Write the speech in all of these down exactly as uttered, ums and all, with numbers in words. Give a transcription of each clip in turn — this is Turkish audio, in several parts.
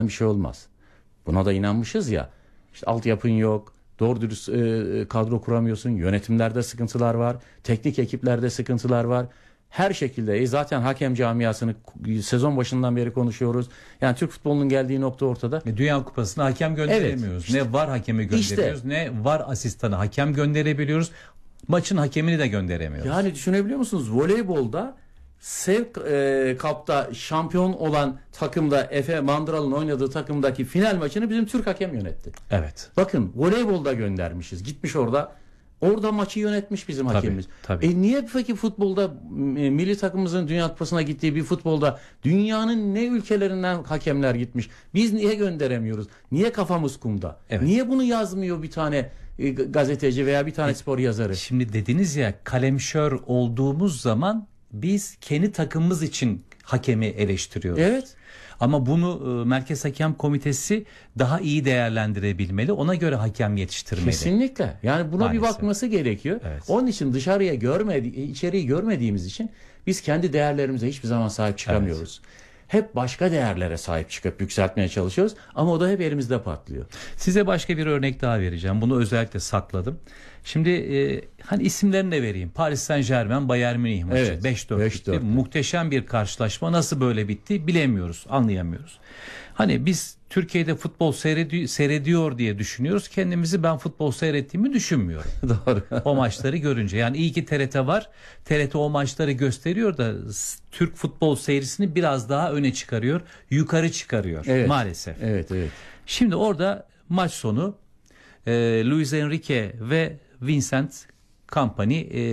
bir şey olmaz. Buna da inanmışız ya. İşte altyapın yok. Doğru dürüst e, kadro kuramıyorsun. Yönetimlerde sıkıntılar var. Teknik ekiplerde sıkıntılar var. Her şekilde e, zaten hakem camiasını sezon başından beri konuşuyoruz. Yani Türk futbolunun geldiği nokta ortada. E, Dünya Kupası'na hakem gönderemiyoruz. Evet, işte, ne var hakemi gönderiyoruz, işte, ne var asistanı hakem gönderebiliyoruz. Maçın hakemini de gönderemiyoruz. Yani düşünebiliyor musunuz? Voleybolda Sev e, Cup'ta şampiyon olan takımda, Efe Mandıral'ın oynadığı takımdaki final maçını bizim Türk hakem yönetti. Evet. Bakın voleybolda göndermişiz. Gitmiş orada. Orada maçı yönetmiş bizim tabii, hakemimiz. Tabii. E niye peki futbolda e, milli takımımızın Dünya Kupası'na gittiği bir futbolda dünyanın ne ülkelerinden hakemler gitmiş? Biz niye gönderemiyoruz? Niye kafamız kumda? Evet. Niye bunu yazmıyor bir tane e, gazeteci veya bir tane e, spor yazarı? Şimdi dediniz ya, kalemşör olduğumuz zaman biz kendi takımımız için hakemi eleştiriyoruz. Evet. Ama bunu e, Merkez Hakem Komitesi daha iyi değerlendirebilmeli. Ona göre hakem yetiştirmeli. Kesinlikle. Yani buna Maalesef. bir bakması gerekiyor. Evet. Onun için dışarıya görmedi, içeriği görmediğimiz için biz kendi değerlerimize hiçbir zaman sahip çıkamıyoruz. Evet. Hep başka değerlere sahip çıkıp yükseltmeye çalışıyoruz ama o da hep elimizde patlıyor. Size başka bir örnek daha vereceğim. Bunu özellikle sakladım. Şimdi e, hani isimlerini de vereyim. Paris Saint-Germain Bayern Münih maçı evet, beş dört bitti. Muhteşem bir karşılaşma. Nasıl böyle bitti bilemiyoruz, anlayamıyoruz. Hani biz Türkiye'de futbol seyrediyor, seyrediyor diye düşünüyoruz. Kendimizi ben futbol seyrettiğimi düşünmüyorum. Doğru. O maçları görünce. Yani iyi ki T R T var. T R T o maçları gösteriyor da Türk futbol seyrisini biraz daha öne çıkarıyor. Yukarı çıkarıyor evet. maalesef. Evet, evet. Şimdi orada maç sonu e, Luis Enrique ve Vincent Kompany e,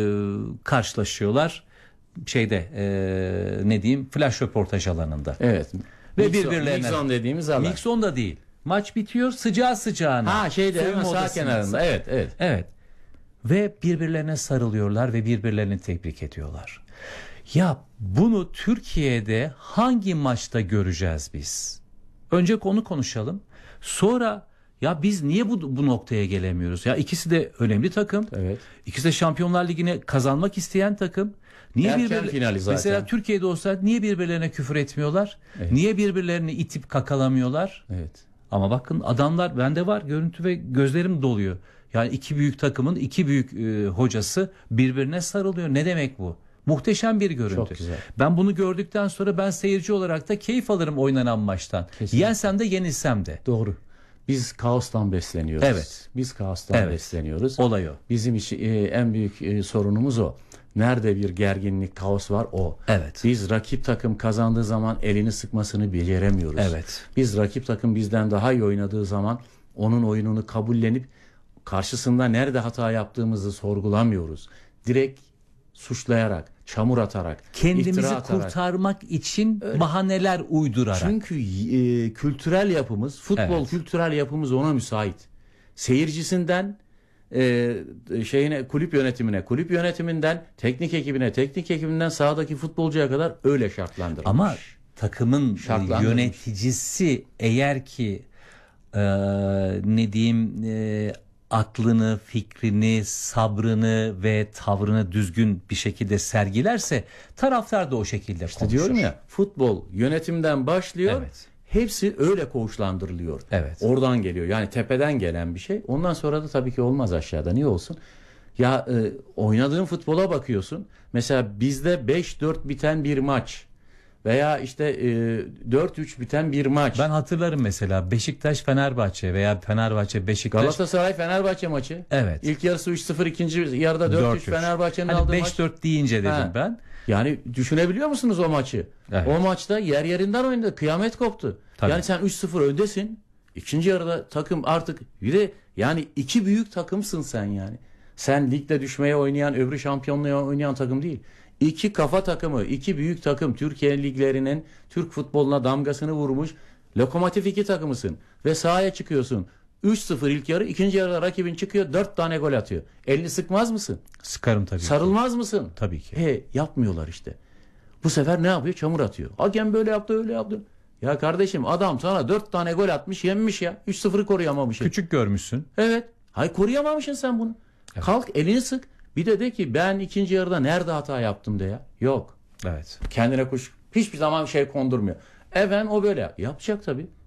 karşılaşıyorlar. Şeyde e, ne diyeyim, flash röportaj alanında. Evet. Ve Mixon, birbirlerine Mixon dediğimiz alan. Mixon da değil. Maç bitiyor, sıcağı sıcağına. Ha şeyde hemen sağ kenarında. Evet, evet. Evet. Ve birbirlerine sarılıyorlar ve birbirlerini tebrik ediyorlar. Ya bunu Türkiye'de hangi maçta göreceğiz biz? Önce onu konuşalım. Sonra ya biz niye bu bu noktaya gelemiyoruz? Ya ikisi de önemli takım. Evet. İkisi de Şampiyonlar Ligi'ne kazanmak isteyen takım. Niye Erken finali zaten. Mesela Türkiye'de olsa niye birbirlerine küfür etmiyorlar? Evet. Niye birbirlerini itip kakalamıyorlar? Evet. Ama bakın adamlar, bende var görüntü ve gözlerim doluyor. Yani iki büyük takımın iki büyük e, hocası birbirine sarılıyor. Ne demek bu? Muhteşem bir görüntü. Çok güzel. Ben bunu gördükten sonra ben seyirci olarak da keyif alırım oynanan maçtan. Kesinlikle. Yensem de yenilsem de. Doğru. Biz kaostan besleniyoruz. Evet. Biz kaostan evet. besleniyoruz. Olay o. Bizim için e, en büyük e, sorunumuz o. Nerede bir gerginlik, kaos var o. Evet. Biz rakip takım kazandığı zaman elini sıkmasını beceremiyoruz. Evet. Biz rakip takım bizden daha iyi oynadığı zaman onun oyununu kabullenip karşısında nerede hata yaptığımızı sorgulamıyoruz. Direkt suçlayarak, çamur atarak, kendimizi iftira atarak, kurtarmak için öyle bahaneler uydurarak. Çünkü e, kültürel yapımız, futbol evet. kültürel yapımız ona müsait. Seyircisinden e, şeyine, kulüp yönetimine, kulüp yönetiminden teknik ekibine, teknik ekibinden sahadaki futbolcuya kadar öyle şartlandırılmış. Ama takımın yöneticisi eğer ki e, ne diyeyim e, aklını, fikrini, sabrını ve tavrını düzgün bir şekilde sergilerse taraftar da o şekilde işte konuşur. Diyorum ya, futbol yönetimden başlıyor. Evet. Hepsi öyle koğuşlandırılıyor. Evet. Oradan geliyor. Yani tepeden gelen bir şey. Ondan sonra da tabii ki olmaz aşağıda. Niye olsun? Ya e, oynadığın futbola bakıyorsun. Mesela bizde beş dört biten bir maç veya işte e, dört üç biten bir maç. Ben hatırlarım mesela Beşiktaş Fenerbahçe veya Fenerbahçe Beşiktaş. Galatasaray Fenerbahçe maçı. Evet. İlk yarısı üç sıfır, ikinci yarıda dört üç Fenerbahçe'nin hani aldığı beş maç. beş dört deyince dedim ha. ben. Yani düşünebiliyor musunuz o maçı? Evet. O maçta yer yerinden oynadı. Kıyamet koptu. Tabii. Yani sen üç sıfır öndesin. İkinci yarıda takım artık bir de yani iki büyük takımsın sen yani. Sen ligde düşmeye oynayan, öbürü şampiyonluğa oynayan takım değil. İki kafa takımı, iki büyük takım, Türkiye liglerinin Türk futboluna damgasını vurmuş lokomotif iki takımısın. Ve sahaya çıkıyorsun. üç sıfır ilk yarı, ikinci yarıda rakibin çıkıyor, dört tane gol atıyor. Elini sıkmaz mısın? Sıkarım tabii. Sarılmaz ki. mısın? Tabii ki. He, yapmıyorlar işte. Bu sefer ne yapıyor? Çamur atıyor. Hakem böyle yaptı, öyle yaptı. Ya kardeşim, adam sana dört tane gol atmış, yenmiş ya. üç sıfırı koruyamamış. Küçük görmüşsün. Evet. Hay koruyamamışsın sen bunu. Evet. Kalk elini sık. Bir de de ki ben ikinci yarıda nerede hata yaptım de ya. Yok. Evet. Kendine kuş hiçbir zaman şey kondurmuyor. Efendim o böyle yapacak tabii.